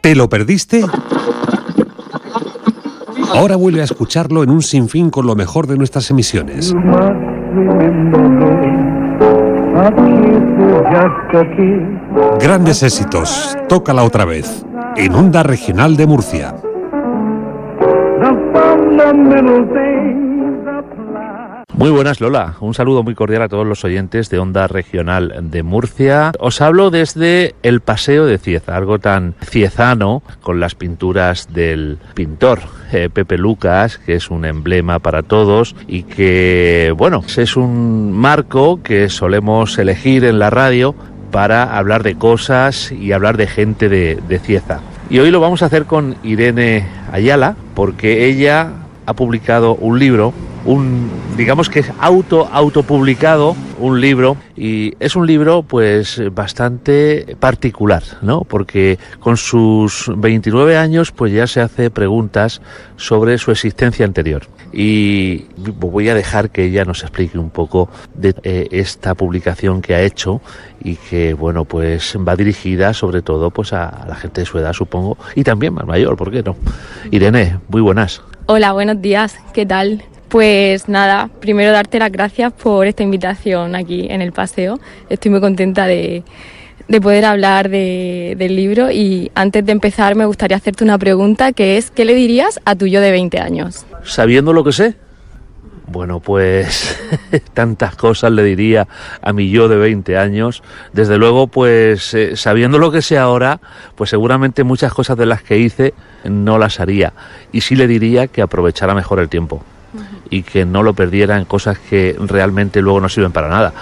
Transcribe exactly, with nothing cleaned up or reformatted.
¿Te lo perdiste? Ahora vuelve a escucharlo en un sinfín con lo mejor de nuestras emisiones. Grandes éxitos, tócala otra vez, en Onda Regional de Murcia. Muy buenas, Lola. Un saludo muy cordial a todos los oyentes de Onda Regional de Murcia. Os hablo desde el Paseo de Cieza, algo tan ciezano, con las pinturas del pintor eh, Pepe Lucas, que es un emblema para todos y que, bueno, es un marco que solemos elegir en la radio para hablar de cosas y hablar de gente de, de Cieza. Y hoy lo vamos a hacer con Irene Ayala, porque ella ha publicado un libro, un digamos que es auto autopublicado, un libro, y es un libro pues bastante particular, ¿no? Porque con sus veintinueve años pues ya se hace preguntas sobre su existencia anterior. Y voy a dejar que ella nos explique un poco de eh, esta publicación que ha hecho y que, bueno, pues va dirigida sobre todo pues a, a la gente de su edad, supongo, y también más mayor, ¿por qué no? Irene, muy buenas. Hola, buenos días, ¿qué tal? Pues nada, primero darte las gracias por esta invitación aquí en el paseo. Estoy muy contenta de, de poder hablar de, del libro, y antes de empezar me gustaría hacerte una pregunta, que es ¿qué le dirías a tu yo de veinte años? ¿Sabiendo lo que sé? Bueno, pues tantas cosas le diría a mi yo de veinte años. Desde luego, pues eh, sabiendo lo que sé ahora, pues seguramente muchas cosas de las que hice no las haría. Y sí le diría que aprovechara mejor el tiempo y que no lo perdiera en cosas que realmente luego no sirven para nada.